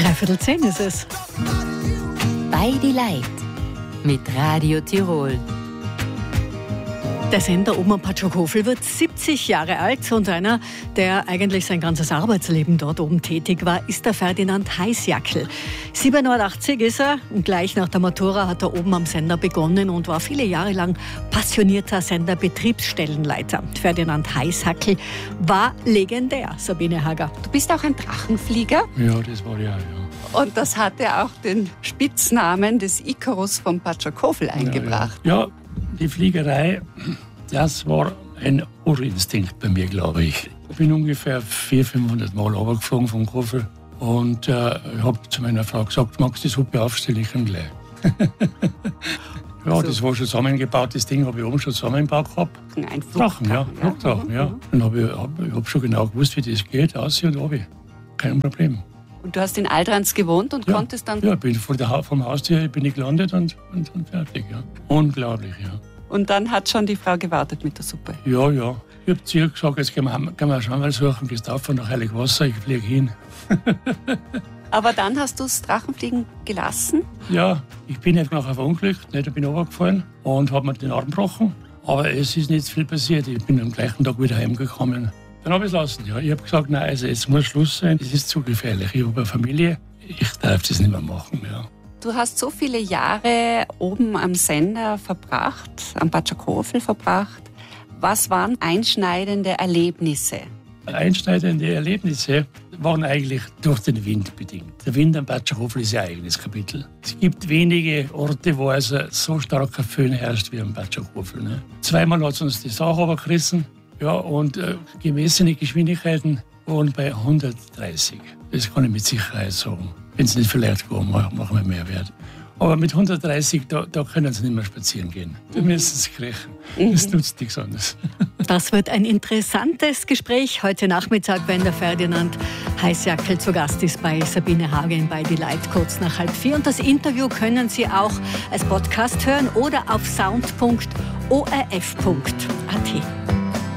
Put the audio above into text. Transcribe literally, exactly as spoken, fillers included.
Dreiviertel zehn ist es. Bei die Leid mit Radio Tirol. Der Sender oben am Patschokofel wird siebzig Jahre alt und einer, der eigentlich sein ganzes Arbeitsleben dort oben tätig war, ist der Ferdinand Heisjackl. siebenundachtzig ist er und gleich nach der Matura hat er oben am Sender begonnen und war viele Jahre lang passionierter Senderbetriebsstellenleiter. Ferdinand Heisjackl war legendär, Sabine Hager. Du bist auch ein Drachenflieger. Ja, das war ja, ja. Und das hatte auch den Spitznamen des Ikarus vom Patschokofel eingebracht. Ja, ja. ja, die Fliegerei, das war ein Urinstinkt bei mir, glaube ich. Ich bin ungefähr vierhundert, fünfhundert Mal runtergeflogen vom Kofel und äh, habe zu meiner Frau gesagt, magst du die Suppe aufstellen, ich kann gleich. Ja, also, das war schon zusammengebaut, das Ding habe ich oben schon zusammengebaut gehabt. Ein Drachen, ja, Flugdrachen, ja. ja. Dann habe ich, hab, ich hab schon genau gewusst, wie das geht, aus und runter. Kein Problem. Und du hast in Altrans gewohnt und ja, konntest dann... Ja, bin vor der, vom Haustür bin ich gelandet und, und, und fertig. Ja. Unglaublich, ja. Und dann hat schon die Frau gewartet mit der Suppe? Ja, ja. Ich habe zu ihr gesagt, jetzt gehen wir, gehen wir schon mal suchen, gehst auf nach Heiligwasser, ich fliege hin. Aber dann hast du das Drachenfliegen gelassen? Ja, ich bin einfach verunglückt, nicht, ich bin runtergefallen und habe mir den Arm gebrochen. Aber es ist nicht viel passiert, ich bin am gleichen Tag wieder heimgekommen. Dann habe ich es lassen. Ja. Ich habe gesagt, nein, also jetzt muss Schluss sein. Es ist zu gefährlich. Ich habe eine Familie. Ich darf das nicht mehr machen. Ja. Du hast so viele Jahre oben am Sender verbracht, am Patschokofel verbracht. Was waren einschneidende Erlebnisse? Einschneidende Erlebnisse waren eigentlich durch den Wind bedingt. Der Wind am Patschokofel ist ein eigenes Kapitel. Es gibt wenige Orte, wo also so starker Föhn herrscht wie am Patschokofel. Ne? Zweimal hat es uns die Sache runtergerissen. Ja, und äh, gemessene Geschwindigkeiten waren bei hundertdreißig. Das kann ich mit Sicherheit sagen. Wenn es nicht vielleicht gehen, machen wir mehr Wert. Aber mit hundertdreißig, da, da können sie nicht mehr spazieren gehen. Da müssen sie kriechen. Das nutzt nichts anderes. Das wird ein interessantes Gespräch heute Nachmittag, wenn der Ferdinand Heisjackl zu Gast ist bei Sabine Hager in Bei die Leid, kurz nach halb vier. Und das Interview können Sie auch als Podcast hören oder auf sound punkt o r f punkt a t.